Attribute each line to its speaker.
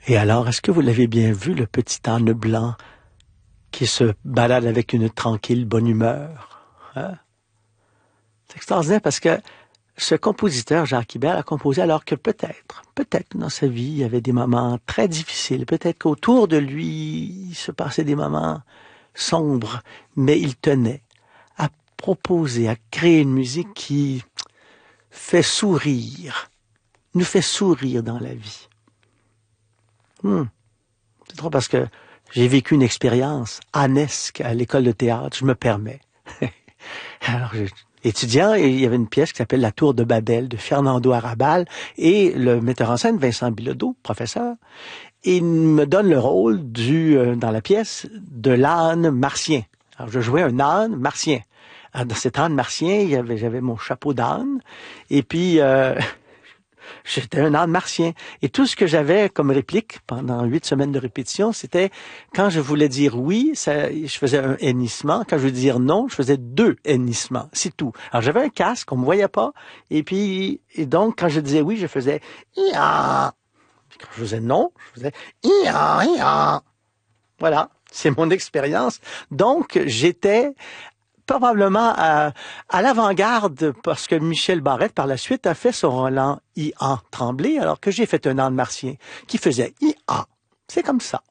Speaker 1: Et alors, est-ce que vous l'avez bien vu, le petit âne blanc qui se balade avec une tranquille bonne humeur? Hein? C'est extraordinaire parce que ce compositeur, Jacques Ibert, a composé alors que peut-être dans sa vie, il y avait des moments très difficiles. Peut-être qu'autour de lui, il se passait des moments sombres, mais il tenait à proposer, à créer une musique qui fait sourire, nous fait sourire dans la vie. C'est drôle parce que j'ai vécu une expérience annesque à l'école de théâtre, je me permets. Alors, étudiant, et il y avait une pièce qui s'appelle La Tour de Babel de Fernando Arrabal et le metteur en scène Vincent Bilodeau, professeur, il me donne le rôle dans la pièce de l'âne martien. Alors, je jouais un âne martien. Alors, dans cet âne martien, j'avais mon chapeau d'âne et puis j'étais un âne martien. Et tout ce que j'avais comme réplique pendant 8 semaines de répétition, c'était quand je voulais dire oui, je faisais un hennissement. Quand je voulais dire non, je faisais 2 hennissements. C'est tout. Alors j'avais un casque, on me voyait pas. Et donc quand je disais oui, je faisais ia. Puis quand je faisais non, je faisais ia ia. Voilà, c'est mon expérience. Donc j'étais probablement à l'avant-garde parce que Michel Barrette, par la suite, a fait son Roland I.A. Tremblay, alors que j'ai fait un âne martien qui faisait I.A. C'est comme ça.